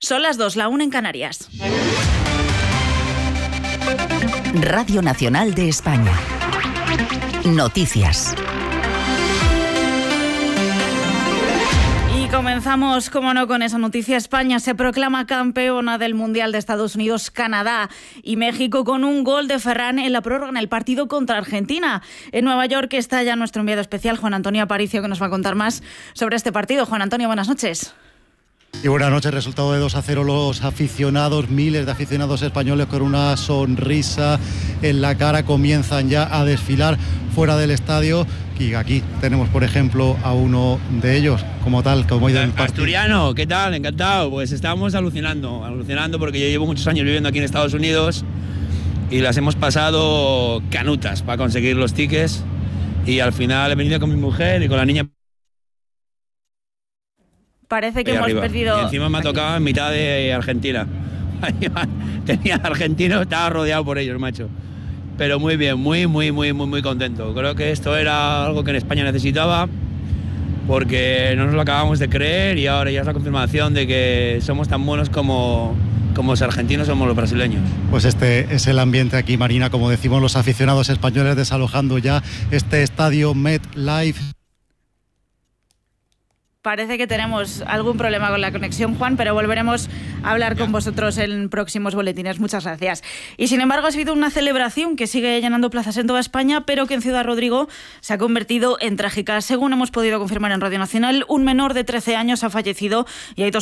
Son las 2, la 1 en Canarias. Radio Nacional de España. Noticias. Y comenzamos, como no, con esa noticia. España se proclama campeona del Mundial de Estados Unidos, Canadá y México con un gol de Ferran en la prórroga en el partido contra Argentina. En Nueva York está ya nuestro enviado especial, Juan Antonio Aparicio, que nos va a contar más sobre este partido. Juan Antonio, buenas noches. Y buenas noches, resultado de 2-0. Los aficionados, miles de aficionados españoles con una sonrisa en la cara, comienzan ya a desfilar fuera del estadio. Y aquí tenemos, por ejemplo, a uno de ellos, como ha ido el partido. Asturiano, ¿qué tal? Encantado. Pues estamos alucinando porque yo llevo muchos años viviendo aquí en Estados Unidos y las hemos pasado canutas para conseguir los tickets, y al final he venido con mi mujer y con la niña. Parece que hemos perdido... Y encima me ha tocado en mitad de Argentina. Tenía argentinos, estaba rodeado por ellos, macho. Pero muy bien, muy contento. Creo que esto era algo que en España necesitaba, porque no nos lo acabamos de creer, y ahora ya es la confirmación de que somos tan buenos como los argentinos somos los brasileños. Pues este es el ambiente aquí, Marina, como decimos los aficionados españoles, desalojando ya este estadio MetLife. Parece que tenemos algún problema con la conexión, Juan, pero volveremos a hablar con vosotros en próximos boletines. Muchas gracias. Y sin embargo, ha sido una celebración que sigue llenando plazas en toda España, pero que en Ciudad Rodrigo se ha convertido en trágica. Según hemos podido confirmar en Radio Nacional, un menor de 13 años ha fallecido y hay 2